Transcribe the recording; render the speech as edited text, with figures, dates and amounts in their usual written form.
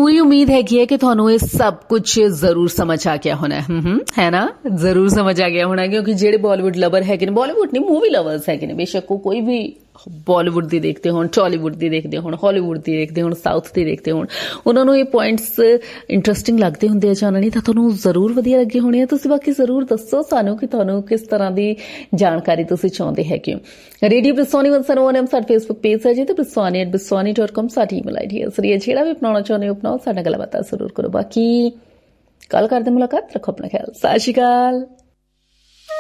पूरी उम्मीद हैगी है कि ਤੁਹਾਨੂੰ ਇਹ ਸਭ ਕੁਝ ਜ਼ਰੂਰ ਸਮਝ ਆ ਗਿਆ ਹੋਣਾ ਹੈ ਨਾ, ਜ਼ਰੂਰ ਸਮਝ ਆ ਗਿਆ ਹੋਣਾ, ਕਿਉਂਕਿ ਜਿਹੜੇ ਬਾਲੀਵੁੱਡ ਲਵਰ ਹੈਗੇ ਨੇ, ਬਾਲੀਵੁੱਡ ਨਹੀਂ ਮੂਵੀ ਲਵਰਸ ਹੈਗੇ ਨੇ, ਬੇਸ਼ੱਕ ਉਹ ਕੋਈ ਵੀ ਬਾਲੀਵੁੱਡ ਦੀ ਦੇਖਦੇ ਹੋਣ, ਟਾਲੀਵੁੱਡ ਦੀ ਦੇਖਦੇ ਹੋਣ, ਹਾਲੀਵੁੱਡ ਦੀ ਦੇਖਦੇ ਹੋਣ, ਸਾਊਥ ਦੀ ਦੇਖਦੇ ਹੋਣ, ਉਹਨਾਂ ਨੂੰ ਇਹ ਪੁਆਇੰਟਸ ਇੰਟਰਸਟਿੰਗ ਲੱਗਦੇ ਹੁੰਦੇ ਆ ਜਾਣਨੀ, ਤਾਂ ਤੁਹਾਨੂੰ ਜ਼ਰੂਰ ਵਧੀਆ ਲੱਗੇ ਹੋਣੇ ਆ। ਤੁਸੀਂ ਬਾਕੀ ਜ਼ਰੂਰ ਦੱਸੋ ਸਾਨੂੰ ਕਿ ਤੁਹਾਨੂੰ ਕਿਸ ਤਰ੍ਹਾਂ ਦੀ ਜਾਣਕਾਰੀ ਤੁਸੀਂ ਚਾਹੁੰਦੇ ਹੈਗੇ ਹੋ। ਰੇਡੀਓ ਬਿਸਵਾਨੀ 101 ਸਾਡਾ ਫੇਸਬੁੱਕ ਪੇਜ ਹੈ ਜੀ, ਤੇ biswani@biswani.com ਸਾਡੀ ਈਮੇਲ ਆਈਡੀ ਹੈ। ਸਰੀਆ ਜਿਹੜਾ ਵੀ ਅਪਣਾਉਣਾ ਚਾਹੁੰਦੇ ਹੋ ਅਪਣਾਓ, ਸਾਡਾ ਗੱਲਬਾਤ ਜ਼ਰੂਰ ਕਰੋ। ਬਾਕੀ ਕੱਲ ਕਰਦੇ ਮੁਲਾਕਾਤ, ਰੱਖੋ ਆਪਣਾ ਖਿਆਲ। ਸਤਿ ਸ਼੍ਰੀ ਅਕਾਲ।